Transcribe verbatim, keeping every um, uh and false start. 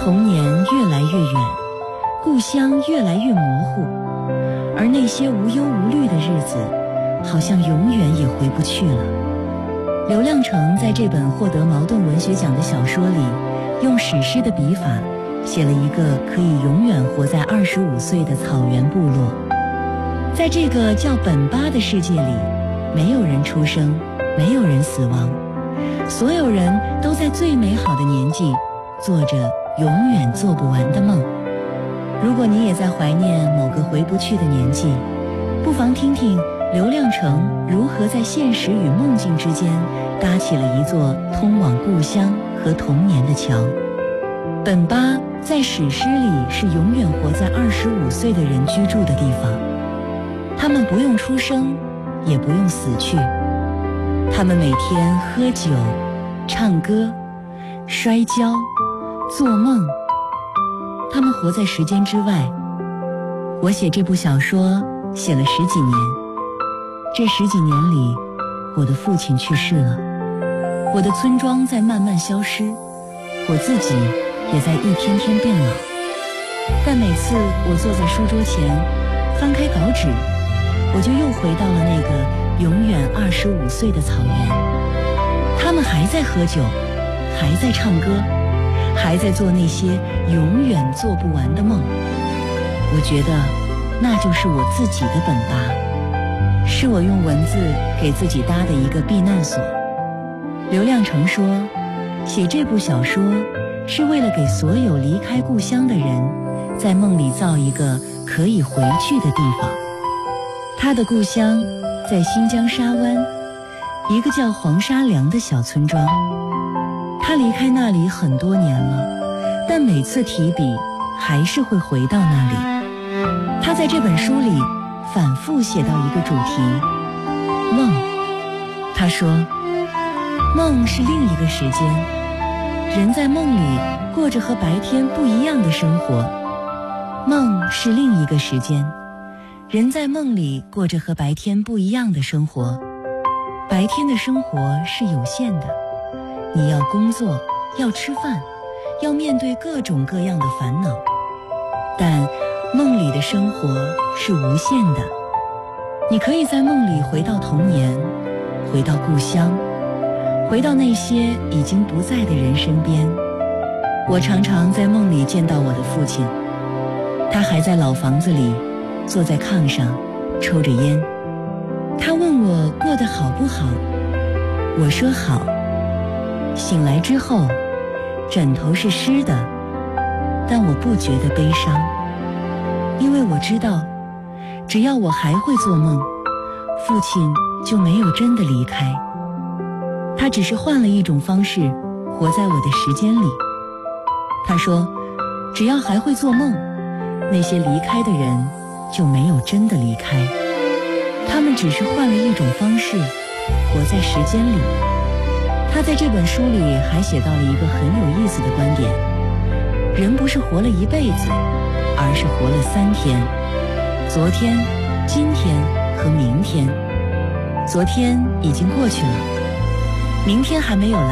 童年越来越远，故乡越来越模糊，而那些无忧无虑的日子好像永远也回不去了。刘亮程在这本获得茅盾文学奖的小说里，用史诗的笔法写了一个可以永远活在二十五岁的草原部落。在这个叫本巴的世界里，没有人出生，没有人死亡，所有人都在最美好的年纪做着永远做不完的梦。如果你也在怀念某个回不去的年纪，不妨听听刘亮程如何在现实与梦境之间搭起了一座通往故乡和童年的桥。本巴在史诗里是永远活在二十五岁的人居住的地方，他们不用出生，也不用死去，他们每天喝酒、唱歌、摔跤、做梦，他们活在时间之外。我写这部小说写了十几年，这十几年里，我的父亲去世了，我的村庄在慢慢消失，我自己也在一天天变老。但每次我坐在书桌前，翻开稿纸，我就又回到了那个永远二十五岁的草原。他们还在喝酒，还在唱歌，还在做那些永远做不完的梦。我觉得那就是我自己的本巴，是我用文字给自己搭的一个避难所。刘亮程说，写这部小说是为了给所有离开故乡的人在梦里造一个可以回去的地方。他的故乡在新疆沙湾，一个叫黄沙梁的小村庄。他离开那里很多年了，但每次提笔还是会回到那里。他在这本书里反复写到一个主题，梦。他说，梦是另一个时间，人在梦里过着和白天不一样的生活。梦是另一个时间，人在梦里过着和白天不一样的生活。白天的生活是有限的，你要工作，要吃饭，要面对各种各样的烦恼。但梦里的生活是无限的，你可以在梦里回到童年，回到故乡，回到那些已经不在的人身边。我常常在梦里见到我的父亲，他还在老房子里，坐在炕上抽着烟。他问我过得好不好，我说好。醒来之后，枕头是湿的，但我不觉得悲伤，因为我知道，只要我还会做梦，父亲就没有真的离开，他只是换了一种方式活在我的时间里。他说，只要还会做梦，那些离开的人就没有真的离开，他们只是换了一种方式活在时间里。他在这本书里还写到了一个很有意思的观点，人不是活了一辈子，而是活了三天，昨天、今天和明天。昨天已经过去了，明天还没有来。